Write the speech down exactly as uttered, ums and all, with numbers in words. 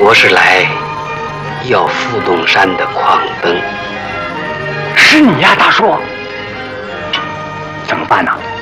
我是来要富动山的矿灯。 是你呀，大叔。怎么办呢？